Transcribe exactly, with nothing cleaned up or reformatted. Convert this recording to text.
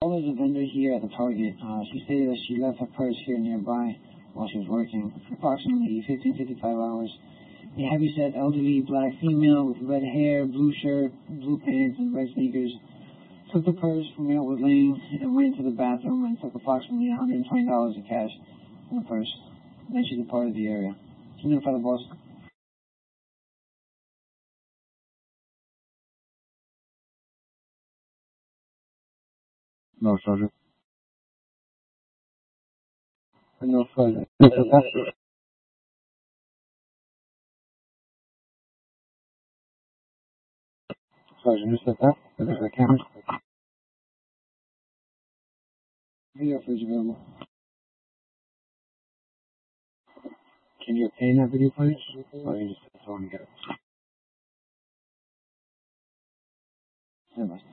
There's a vendor here at the Target. Uh, she stated that she left her purse here nearby while she was working for approximately fifteen, fifty-five hours. A heavyset elderly black female with red hair, blue shirt, blue pants, and red sneakers took the purse from where it was laying and went to the bathroom and took approximately one hundred twenty dollars in cash in the purse. Then she departed the area. Can you notify the boss? No, Sergeant. No, Sergeant. Sergeant, you said that? There's a camera. Video footage available. Can you obtain that video footage? Or you just have to get it? Never mind.